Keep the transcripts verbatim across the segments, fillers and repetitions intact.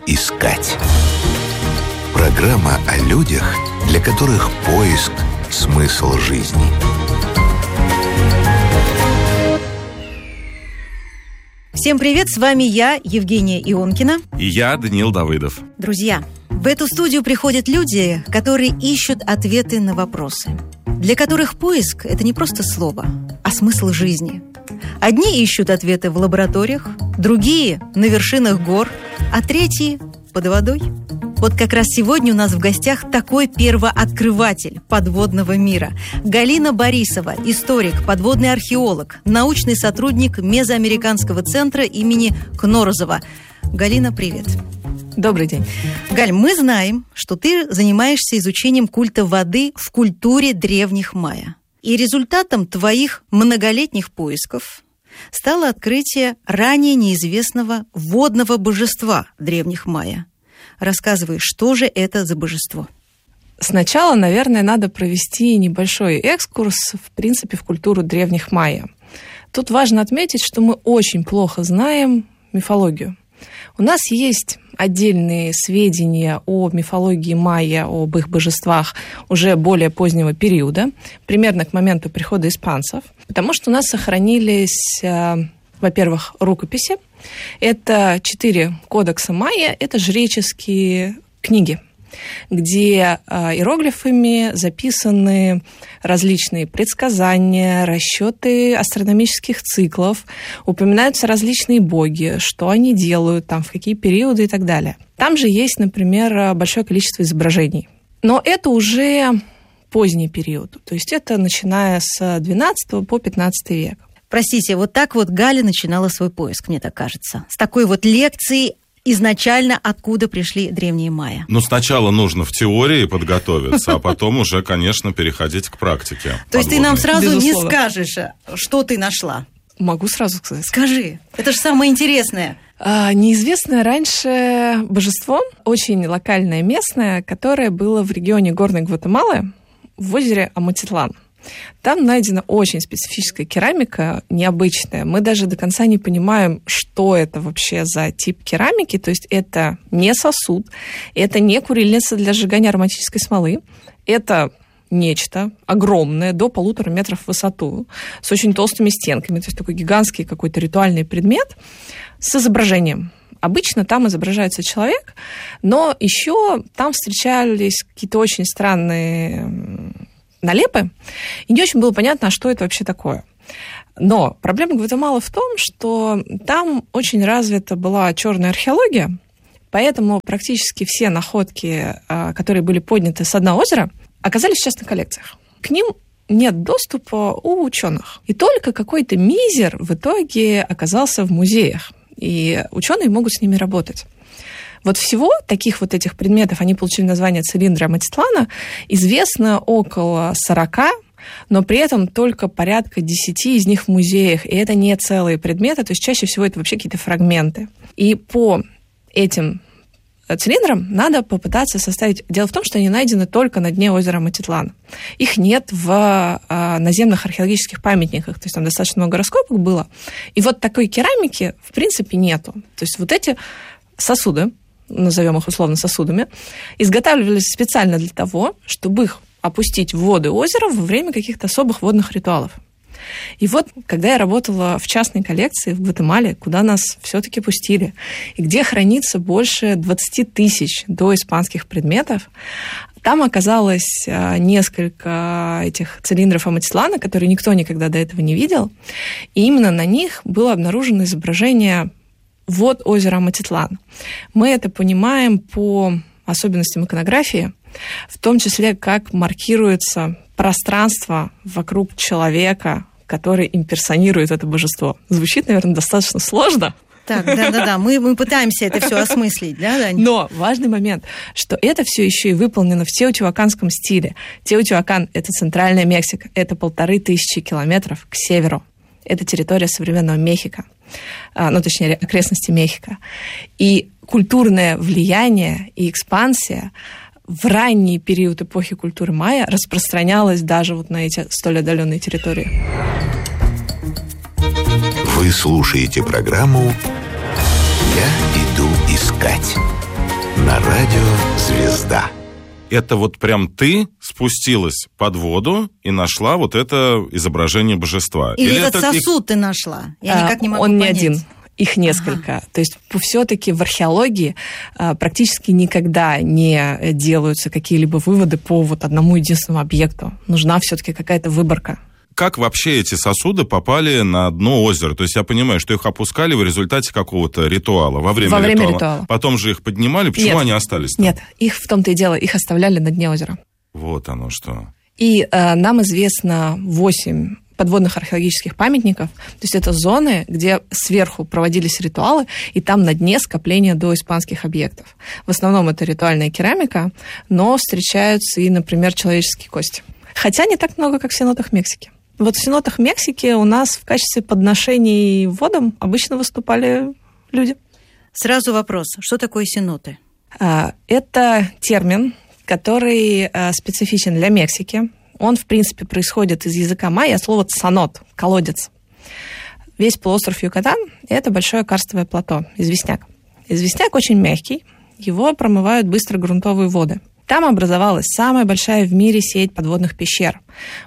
искать». Программа о людях, для которых поиск – смысл жизни. Всем привет, с вами я, Евгения Ионкина. И я, Даниил Давыдов. Друзья, в эту студию приходят люди, которые ищут ответы на вопросы, для которых поиск – это не просто слово, а смысл жизни. Одни ищут ответы в лабораториях, другие – на вершинах гор, а третьи – под водой. Вот как раз сегодня у нас в гостях такой первооткрыватель подводного мира. Галина Борисова, историк, подводный археолог, научный сотрудник Мезоамериканского центра имени Кнорозова. Галина, привет. Добрый день. Галь, мы знаем, что ты занимаешься изучением культа воды в культуре древних майя. И результатом твоих многолетних поисков стало открытие ранее неизвестного водного божества древних майя. Рассказывай, что же это за божество? Сначала, наверное, надо провести небольшой экскурс, в принципе, в культуру древних майя. Тут важно отметить, что мы очень плохо знаем мифологию. У нас есть отдельные сведения о мифологии майя, об их божествах уже более позднего периода, примерно к моменту прихода испанцев, потому что у нас сохранились, во-первых, рукописи. Это четыре кодекса майя, это жреческие книги, где иероглифами записаны различные предсказания, расчеты астрономических циклов, упоминаются различные боги, что они делают, там, в какие периоды и так далее. Там же есть, например, большое количество изображений. Но это уже поздний период, то есть это начиная с двенадцатого по пятнадцатый век. Простите, вот так вот Галя начинала свой поиск, мне так кажется. С такой вот лекцией изначально, откуда пришли древние майя. Ну, сначала нужно в теории подготовиться, а потом уже, конечно, переходить к практике. То есть ты нам сразу не скажешь, что ты нашла? Могу сразу сказать. Скажи, это же самое интересное. А, неизвестное раньше божество, очень локальное, местное, которое было в регионе Горной Гватемалы, в озере Аматитлан. Там найдена очень специфическая керамика, необычная. Мы даже до конца не понимаем, что это вообще за тип керамики. То есть это не сосуд, это не курильница для сжигания ароматической смолы. Это нечто огромное, до полутора метров в высоту, с очень толстыми стенками. То есть такой гигантский какой-то ритуальный предмет с изображением. Обычно там изображается человек, но еще там встречались какие-то очень странные налепы, и не очень было понятно, а что это вообще такое. Но проблема Гватемалы в том, что там очень развита была черная археология, поэтому практически все находки, которые были подняты с дна озера, оказались в частных коллекциях. К ним нет доступа у ученых. И только какой-то мизер в итоге оказался в музеях, и ученые могут с ними работать. Вот всего таких вот этих предметов, они получили название цилиндра Аматитлана, известно около сорока, но при этом только порядка десяти из них в музеях. И это не целые предметы, то есть чаще всего это вообще какие-то фрагменты. И по этим цилиндрам надо попытаться составить... Дело в том, что они найдены только на дне озера Аматитлан. Их нет в наземных археологических памятниках, то есть там достаточно много раскопок было. И вот такой керамики в принципе нету. То есть вот эти сосуды, назовем их условно сосудами, изготавливались специально для того, чтобы их опустить в воды озера во время каких-то особых водных ритуалов. И вот, когда я работала в частной коллекции в Гватемале, куда нас все-таки пустили, и где хранится больше двадцать тысяч доиспанских предметов, там оказалось несколько этих цилиндров Аматитлана, которые никто никогда до этого не видел, и именно на них было обнаружено изображение вод озера Аматитлан. Мы это понимаем по особенностям иконографии, в том числе, как маркируется пространство вокруг человека, который имперсонирует это божество. Звучит, наверное, достаточно сложно. Так, да-да-да, мы, мы пытаемся это все осмыслить, да, Дань? Но важный момент, что это все еще и выполнено в теотиуаканском стиле. Теотиуакан – это центральная Мексика, это полторы тысячи километров к северу. Это территория современного Мехико, ну, точнее, окрестности Мехико. И культурное влияние и экспансия в ранний период эпохи культуры майя распространялась даже вот на эти столь отдаленные территории. Вы слушаете программу «Я иду искать». Радио «Звезда». Это вот прям ты спустилась под воду и нашла вот это изображение божества? Или, Или этот это сосуд их... ты нашла? Я а, никак не могу он понять. Он не один. Их несколько. Ага. То есть все-таки в археологии а, практически никогда не делаются какие-либо выводы по вот одному единственному объекту. Нужна все-таки какая-то выборка. Как вообще эти сосуды попали на дно озера? То есть я понимаю, что их опускали в результате какого-то ритуала, во время, во время ритуала. ритуала. Потом же их поднимали. Почему Нет. они остались там? Нет, их в том-то и дело, их оставляли на дне озера. Вот оно что. И э, нам известно восемь подводных археологических памятников. То есть это зоны, где сверху проводились ритуалы, и там на дне скопление доиспанских объектов. В основном это ритуальная керамика, но встречаются и, например, человеческие кости. Хотя не так много, как в сенотах Мексики. Вот в сенотах Мексики у нас в качестве подношений водам обычно выступали люди. Сразу вопрос, что такое сеноты? Это термин, который специфичен для Мексики. Он, в принципе, происходит из языка майя от слова «цанот» – колодец. Весь полуостров Юкатан – это большое карстовое плато, известняк. Известняк очень мягкий, его промывают быстро грунтовые воды. Там образовалась самая большая в мире сеть подводных пещер.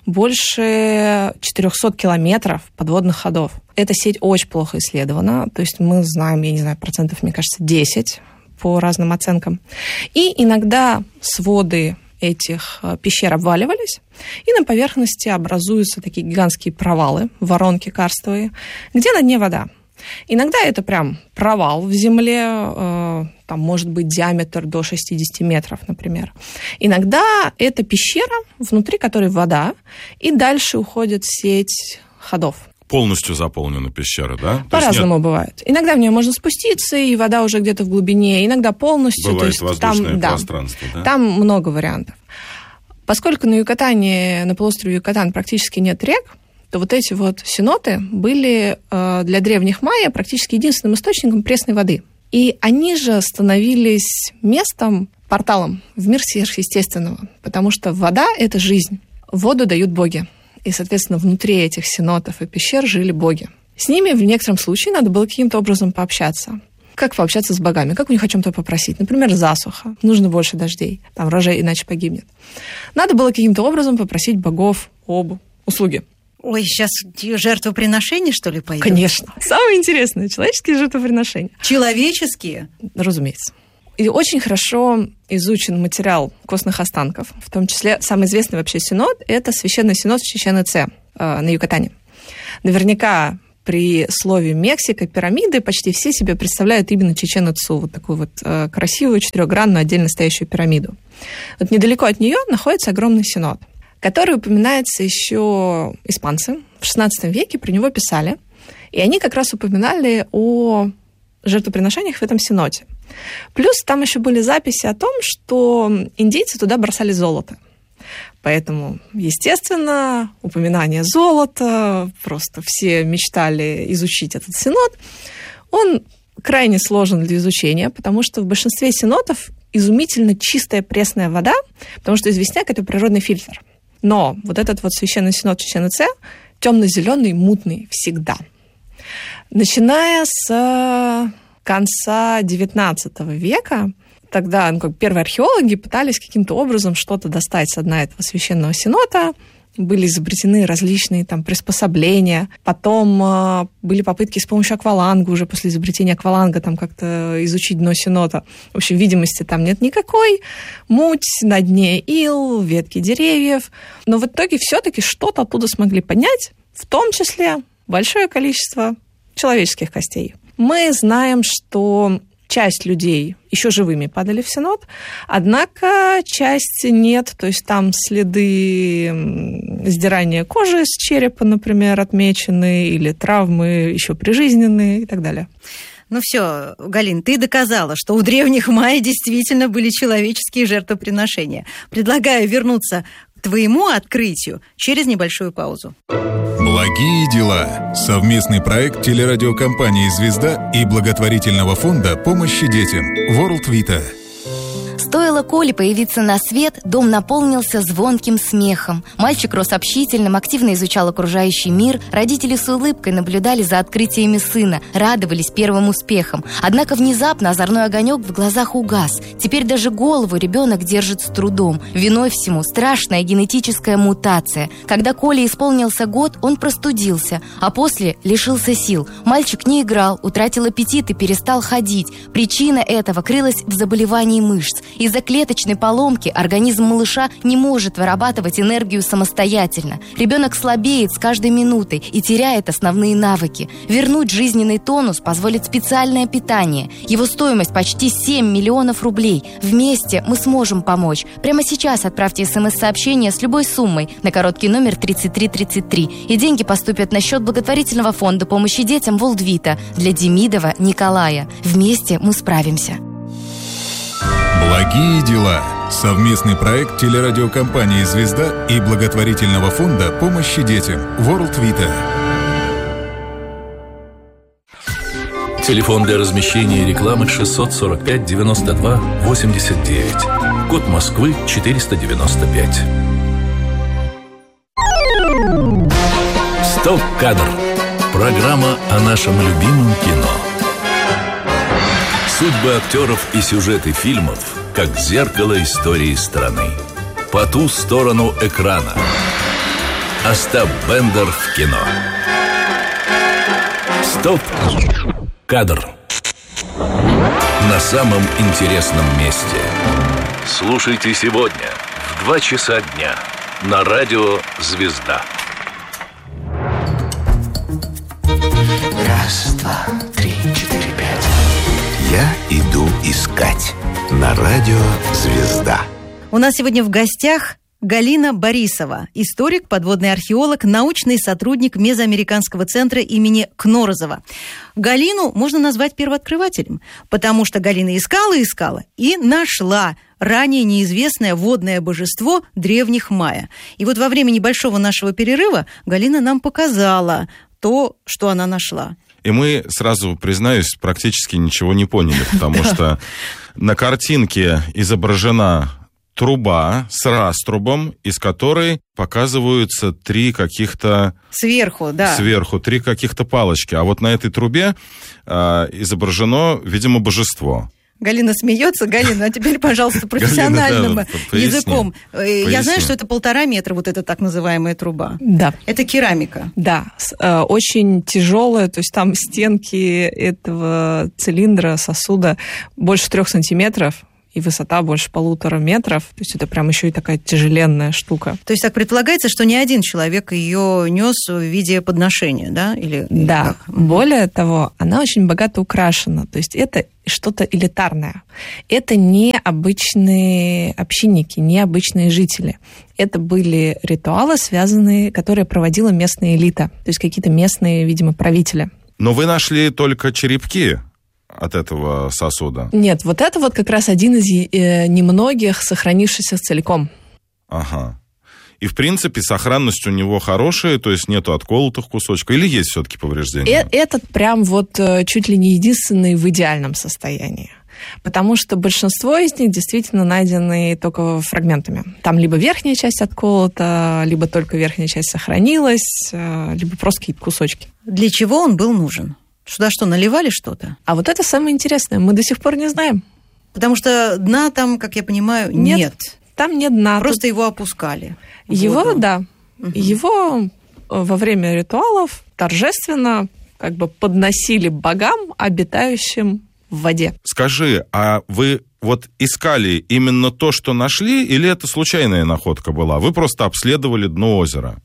Больше четырехсот километров подводных ходов. Эта сеть очень плохо исследована, то есть мы знаем, я не знаю, процентов, мне кажется, десять по разным оценкам. И иногда своды этих пещер обваливались, и на поверхности образуются такие гигантские провалы, воронки карстовые, где на дне вода. Иногда это прям провал в земле, э, там может быть диаметр до шестидесяти метров, например. Иногда это пещера, внутри которой вода, и дальше уходит сеть ходов. Полностью заполнена пещера, да? По-разному нет... бывает. Иногда в нее можно спуститься, и вода уже где-то в глубине, иногда полностью. Бывает то есть воздушное там, пространство, да? да? Там много вариантов. Поскольку на Юкатане, на полуострове Юкатан практически нет рек, то вот эти вот сеноты были э, для древних майя практически единственным источником пресной воды. И они же становились местом, порталом в мир сверхъестественного, потому что вода – это жизнь. Воду дают боги. И, соответственно, внутри этих сенотов и пещер жили боги. С ними в некотором случае надо было каким-то образом пообщаться. Как пообщаться с богами? Как у них о чем-то попросить? Например, засуха. Нужно больше дождей. Там рожей иначе погибнет. Надо было каким-то образом попросить богов об услуге. Ой, сейчас жертвоприношения, что ли, пойдут? Конечно. Самое интересное – человеческие жертвоприношения. Человеческие? Разумеется. И очень хорошо изучен материал костных останков. В том числе самый известный вообще сенот – это священный сенот в Чичен-Ице э, на Юкатане. Наверняка при слове «Мексика», пирамиды почти все себе представляют именно Чичен-Ицу, вот такую вот э, красивую четырехгранную отдельно стоящую пирамиду. Вот недалеко от нее находится огромный сенот, который упоминается еще испанцы. В шестнадцатом веке про него писали, и они как раз упоминали о жертвоприношениях в этом сеноте. Плюс там еще были записи о том, что индейцы туда бросали золото. Поэтому, естественно, упоминание золота, просто все мечтали изучить этот сенот. Он крайне сложен для изучения, потому что в большинстве сенотов изумительно чистая пресная вода, потому что известняк – это природный фильтр. Но вот этот вот священный сенот Чичен-Ице темно-зеленый, мутный всегда. Начиная с конца девятнадцатого века, тогда ну, как первые археологи пытались каким-то образом что-то достать с дна этого священного сенота. Были изобретены различные там приспособления. Потом э, были попытки с помощью акваланга, уже после изобретения акваланга, там как-то изучить дно сенота. В общем, видимости там нет никакой. Муть, на дне ил, ветки деревьев. Но в итоге все-таки что-то оттуда смогли поднять, в том числе большое количество человеческих костей. Мы знаем, что часть людей еще живыми падали в сенот, однако часть нет, то есть там следы сдирания кожи с черепа, например, отмечены, или травмы еще прижизненные и так далее. Ну все, Галин, ты доказала, что у древних майя действительно были человеческие жертвоприношения. Предлагаю вернуться к твоему открытию через небольшую паузу. Благие дела. Совместный проект телерадиокомпании «Звезда» и благотворительного фонда помощи детям World Vita. Стоило Коле появиться на свет, дом наполнился звонким смехом. Мальчик рос общительным, активно изучал окружающий мир. Родители с улыбкой наблюдали за открытиями сына, радовались первым успехам. Однако внезапно озорной огонек в глазах угас. Теперь даже голову ребенок держит с трудом. Виной всему страшная генетическая мутация. Когда Коле исполнился год, он простудился, а после лишился сил. Мальчик не играл, утратил аппетит и перестал ходить. Причина этого крылась в заболевании мышц. Из-за клеточной поломки организм малыша не может вырабатывать энергию самостоятельно. Ребенок слабеет с каждой минутой и теряет основные навыки. Вернуть жизненный тонус позволит специальное питание. Его стоимость почти семь миллионов рублей. Вместе мы сможем помочь. Прямо сейчас отправьте смс-сообщение с любой суммой на короткий номер тридцать три тридцать три, и деньги поступят на счет благотворительного фонда помощи детям Волдвита для Демидова Николая. Вместе мы справимся. Благие дела. Совместный проект телерадиокомпании «Звезда» и благотворительного фонда помощи детям World Vita. Телефон для размещения рекламы шестьсот сорок пять девяносто два восемьдесят девять. Код Москвы четыреста девяносто пять. Стоп-кадр. Программа о нашем любимом кино. Судьбы актеров и сюжеты фильмов, как зеркало истории страны. По ту сторону экрана. Остап Бендер в кино. Стоп-кадр. На самом интересном месте. Слушайте сегодня в два часа дня на радио «Звезда». Раз, два, три, четыре, пять. Я иду искать на радио «Звезда». У нас сегодня в гостях Галина Борисова, историк, подводный археолог, научный сотрудник Мезоамериканского центра имени Кнорозова. Галину можно назвать первооткрывателем, потому что Галина искала, искала и нашла ранее неизвестное водное божество древних майя. И вот во время небольшого нашего перерыва Галина нам показала то, что она нашла. И мы, сразу признаюсь, практически ничего не поняли, потому что на картинке изображена труба с раструбом, из которой показываются три каких-то... Сверху, да. Сверху, три каких-то палочки. А вот на этой трубе э, изображено, видимо, божество. Галина смеется. Галина, а теперь, пожалуйста, профессиональным Галина, да, языком. Поясни. Я знаю, что это полтора метра, вот эта так называемая труба. Да. Это керамика. Да, очень тяжелая, то есть там стенки этого цилиндра, сосуда больше трех сантиметров, и высота больше полутора метров. То есть это прям еще и такая тяжеленная штука. То есть так предполагается, что не один человек ее нес в виде подношения, да? Или... Да. Более того, она очень богато украшена. То есть это что-то элитарное. Это не обычные общинники, не обычные жители. Это были ритуалы, связанные, которые проводила местная элита. То есть какие-то местные, видимо, правители. Но вы нашли только черепки от этого сосуда? Нет, вот это вот как раз один из э, немногих сохранившихся целиком. Ага. И, в принципе, сохранность у него хорошая, то есть нету отколотых кусочков, или есть все-таки повреждения? Э- этот прям вот чуть ли не единственный в идеальном состоянии. Потому что большинство из них действительно найдены только фрагментами. Там либо верхняя часть отколота, либо только верхняя часть сохранилась, либо просто какие-то кусочки. Для чего он был нужен? Сюда что, наливали что-то? А вот это самое интересное. Мы до сих пор не знаем. Потому что дна там, как я понимаю, нет. нет. Там нет дна. Просто Тут... его опускали. Его, воду. да. Угу. Его во время ритуалов торжественно как бы подносили богам, обитающим в воде. Скажи, а вы вот искали именно то, что нашли, или это случайная находка была? Вы просто обследовали дно озера?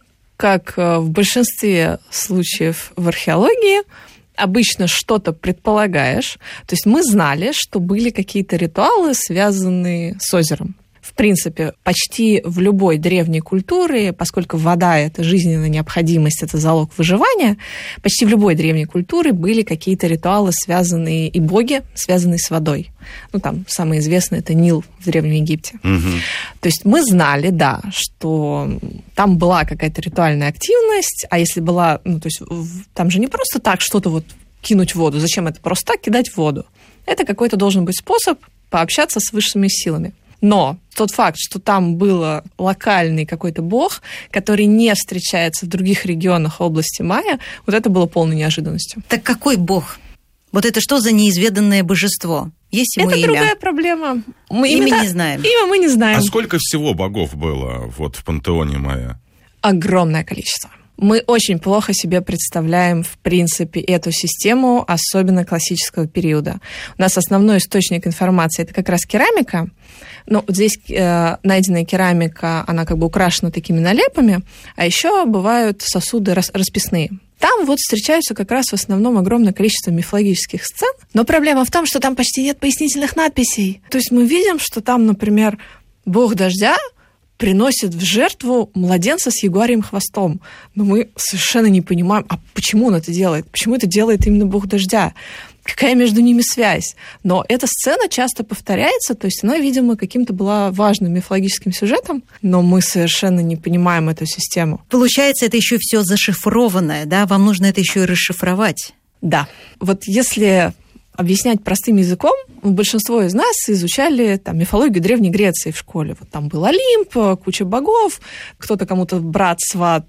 Как в большинстве случаев в археологии, обычно что-то предполагаешь. То есть мы знали, что были какие-то ритуалы, связанные с озером. В принципе, почти в любой древней культуре, поскольку вода – это жизненная необходимость, это залог выживания, почти в любой древней культуре были какие-то ритуалы, связанные и боги, связанные с водой. Ну, там, самый известный – это Нил в Древнем Египте. Угу. То есть мы знали, да, что там была какая-то ритуальная активность, а если была, ну, то есть там же не просто так что-то вот кинуть в воду. Зачем это просто так кидать в воду? Это какой-то должен быть способ пообщаться с высшими силами. Но тот факт, что там был локальный какой-то бог, который не встречается в других регионах области майя, вот это было полной неожиданностью. Так какой бог? Вот это что за неизведанное божество? Есть ему это имя? Это другая проблема. Мы имя именно, не знаем. Имя мы не знаем. А сколько всего богов было вот в пантеоне майя? Огромное количество. Мы очень плохо себе представляем, в принципе, эту систему, особенно классического периода. У нас основной источник информации – это как раз керамика. Но вот здесь э, найденная керамика, она как бы украшена такими налепами, а еще бывают сосуды рас- расписные. Там вот встречаются как раз в основном огромное количество мифологических сцен, но проблема в том, что там почти нет пояснительных надписей. То есть мы видим, что там, например, бог дождя приносит в жертву младенца с ягуарьим хвостом. Но мы совершенно не понимаем, а почему он это делает? Почему это делает именно бог дождя? Какая между ними связь? Но эта сцена часто повторяется, то есть она, видимо, каким-то была важным мифологическим сюжетом, но мы совершенно не понимаем эту систему. Получается, это еще все зашифрованное, да? Вам нужно это еще и расшифровать. Да. Вот если объяснять простым языком, большинство из нас изучали там, мифологию Древней Греции в школе. Вот там был Олимп, куча богов, кто-то кому-то брат, сват,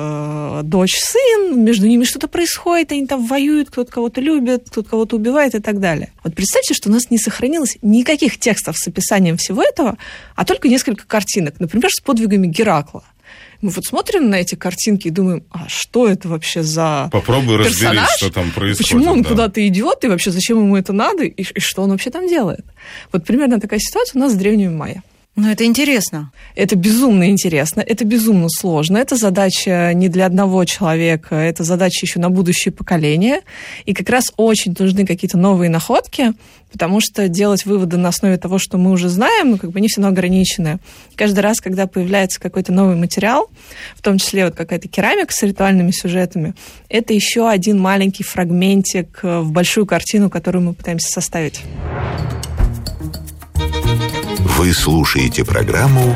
э, дочь, сын, между ними что-то происходит, они там воюют, кто-то кого-то любит, кто-то кого-то убивает и так далее. Вот представьте, что у нас не сохранилось никаких текстов с описанием всего этого, а только несколько картинок, например, с подвигами Геракла. Мы вот смотрим на эти картинки и думаем, а что это вообще за Попробуй персонаж? разберись, что там происходит. Почему он да. куда-то идет, и вообще зачем ему это надо, и, и что он вообще там делает? Вот примерно такая ситуация у нас с древними майя. Ну, это интересно. Это безумно интересно, это безумно сложно. Это задача не для одного человека, это задача еще на будущее поколение. И как раз очень нужны какие-то новые находки, потому что делать выводы на основе того, что мы уже знаем, ну, как бы они все равно ограничены. Каждый раз, когда появляется какой-то новый материал, в том числе вот какая-то керамика с ритуальными сюжетами, это еще один маленький фрагментик в большую картину, которую мы пытаемся составить. Вы слушаете программу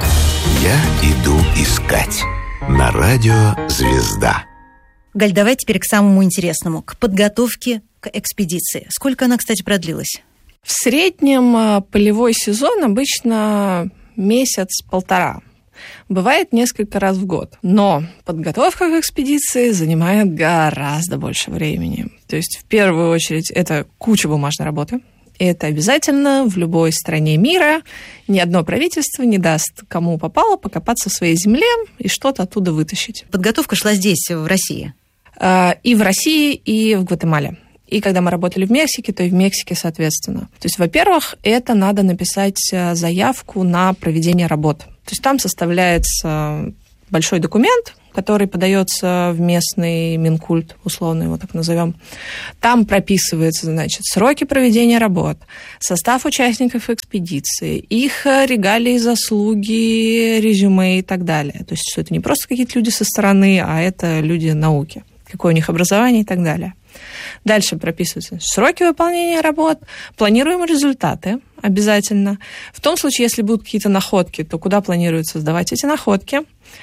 «Я иду искать» на радио «Звезда». Галь, давай теперь к самому интересному, к подготовке к экспедиции. Сколько она, кстати, продлилась? В среднем полевой сезон обычно месяц-полтора. Бывает несколько раз в год. Но подготовка к экспедиции занимает гораздо больше времени. То есть, в первую очередь, это куча бумажной работы. И это обязательно в любой стране мира. Ни одно правительство не даст кому попало покопаться в своей земле и что-то оттуда вытащить. Подготовка шла здесь, в России? И в России, и в Гватемале. И когда мы работали в Мексике, то и в Мексике, соответственно. То есть, во-первых, это надо написать заявку на проведение работ. То есть там составляется большой документ, который подается в местный Минкульт, условно его так назовем. Там прописываются, значит, сроки проведения работ, состав участников экспедиции, их регалии, заслуги, резюме и так далее. То есть, что это не просто какие-то люди со стороны, а это люди науки, какое у них образование и так далее. Дальше прописываются сроки выполнения работ, планируемые результаты обязательно. В том случае, если будут какие-то находки, то куда планируется сдавать эти находки.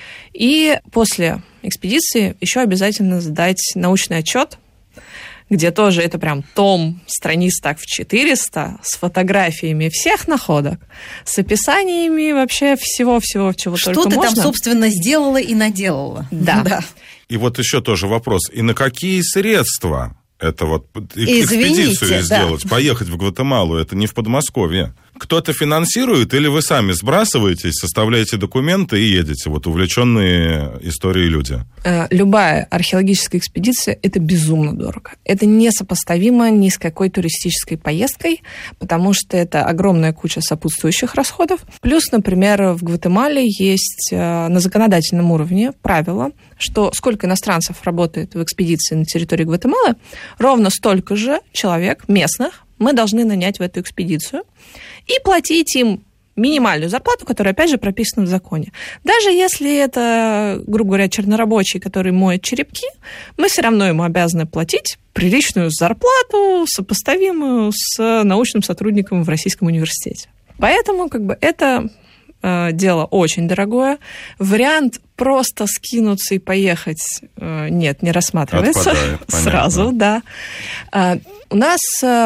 И после экспедиции еще обязательно сдать научный отчет, где тоже это прям том, страниц так в четыреста, с фотографиями всех находок, с описаниями вообще всего-всего, чего что только можно. Что ты там, собственно, сделала и наделала. Да. да. И вот еще тоже вопрос. И на какие средства это вот Извините, экспедицию сделать, да. Поехать в Гватемалу, это не в Подмосковье. Кто-то финансирует или вы сами сбрасываетесь, составляете документы и едете, вот увлеченные историей люди? Любая археологическая экспедиция – это безумно дорого. Это несопоставимо ни с какой туристической поездкой, потому что это огромная куча сопутствующих расходов. Плюс, например, в Гватемале есть на законодательном уровне правило, что сколько иностранцев работает в экспедиции на территории Гватемалы, ровно столько же человек местных мы должны нанять в эту экспедицию и платить им минимальную зарплату, которая, опять же, прописана в законе. Даже если это, грубо говоря, чернорабочий, который моет черепки, мы все равно ему обязаны платить приличную зарплату, сопоставимую с научным сотрудником в Российском университете. Поэтому как бы это э, дело очень дорогое. Вариант просто скинуться и поехать э, нет, не рассматривается. Отпадает, сразу, да. Э, у нас... Э,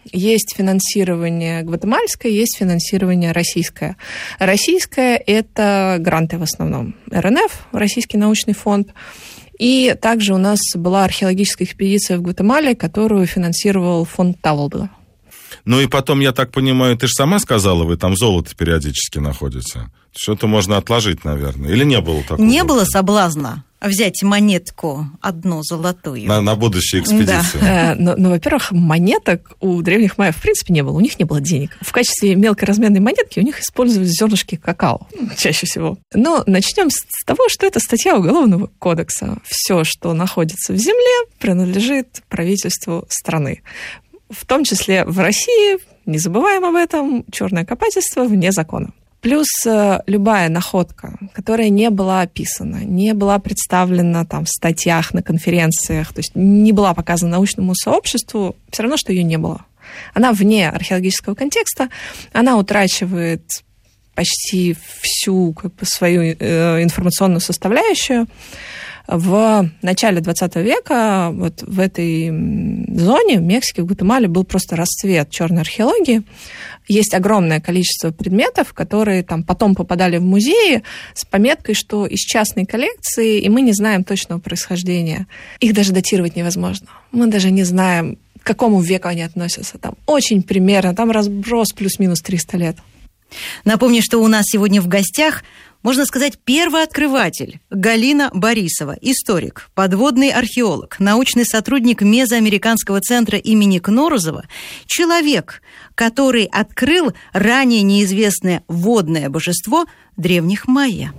Есть финансирование гватемальское, есть финансирование российское. Российское – это гранты в основном. эр эн эф, Российский научный фонд. И также у нас была археологическая экспедиция в Гватемале, которую финансировал фонд Таллода. Ну и потом, я так понимаю, ты же сама сказала, вы там золото периодически находите. Что-то можно отложить, наверное. Или не было такого? Не было соблазна взять монетку одну золотую. На, на будущую экспедицию. Да. Но, но, во-первых, монеток у древних майев в принципе не было. У них не было денег. В качестве мелкоразменной монетки у них использовались зернышки какао чаще всего. Но начнем с того, что это статья Уголовного кодекса. Все, что находится в земле, принадлежит правительству страны. В том числе в России, не забываем об этом, черное копательство вне закона. Плюс любая находка, которая не была описана, не была представлена там, в статьях, на конференциях, то есть не была показана научному сообществу, все равно, что ее не было. Она вне археологического контекста, она утрачивает почти всю как бы, свою э, информационную составляющую. В начале двадцатого века вот в этой зоне, в Мексике, в Гватемале, был просто расцвет черной археологии. Есть огромное количество предметов, которые там потом попадали в музеи с пометкой, что из частной коллекции, и мы не знаем точного происхождения. Их даже датировать невозможно. Мы даже не знаем, к какому веку они относятся. Там очень примерно, там разброс плюс-минус триста лет. Напомню, что у нас сегодня в гостях, можно сказать, первооткрыватель Галина Борисова, историк, подводный археолог, научный сотрудник Мезоамериканского центра имени Кнорозова, человек, который открыл ранее неизвестное водное божество древних майя.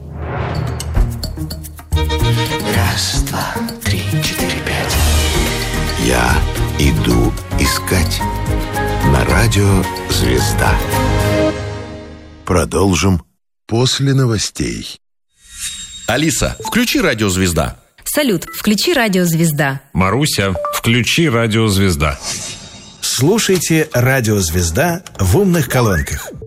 Раз, два, три, четыре, пять. Я иду искать. На радио «Звезда». Продолжим после новостей. Алиса, включи радио «Звезда». Салют, включи радио «Звезда». Маруся, включи радио «Звезда». Слушайте радио «Звезда» в умных колонках.